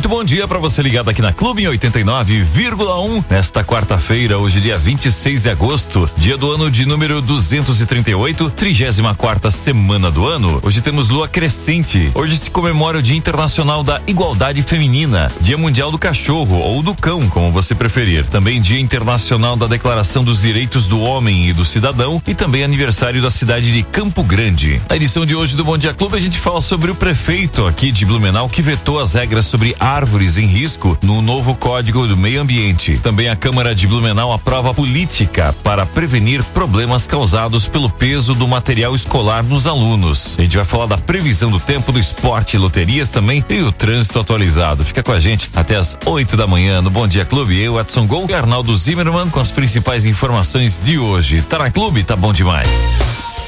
Muito bom dia para você ligado aqui na Clube em 89,1. Nesta quarta-feira, hoje dia 26 de agosto, dia do ano de número 238, 34ª semana do ano. Hoje temos lua crescente. Hoje se comemora o Dia Internacional da Igualdade Feminina, Dia Mundial do Cachorro ou do Cão, como você preferir. Também Dia Internacional da Declaração dos Direitos do Homem e do Cidadão e também aniversário da cidade de Campo Grande. Na edição de hoje do Bom Dia Clube, a gente fala sobre o prefeito aqui de Blumenau que vetou as regras sobre árvores em risco no novo Código do Meio Ambiente. Também a Câmara de Blumenau aprova política para prevenir problemas causados pelo peso do material escolar nos alunos. A gente vai falar da previsão do tempo, do esporte, loterias também e o trânsito atualizado. Fica com a gente até as 8 da manhã no Bom Dia Clube. Eu, Edson Gol e Arnaldo Zimmermann com as principais informações de hoje. Tá na Clube? Tá bom demais.